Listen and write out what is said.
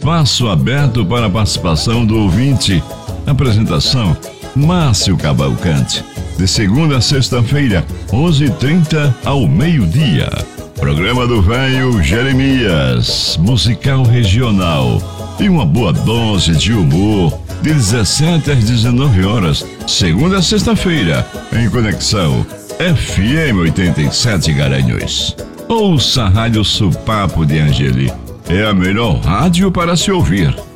Espaço aberto para a participação do ouvinte. Apresentação: Márcio Cavalcante. De segunda a sexta-feira, 11h30 ao meio-dia. Programa do Velho Jeremias, musical regional. E uma boa dose de humor, de 17 às 19 horas, segunda a sexta-feira, em conexão FM 87 Garanhuns. Ouça a Rádio Supapo de Angeli. É a melhor rádio para se ouvir.